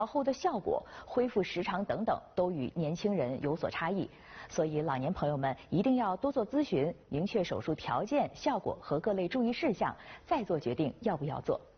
后的效果、恢复时长等等都与年轻人有所差异，所以老年朋友们一定要多做咨询，明确手术条件、效果和各类注意事项，再做决定要不要做。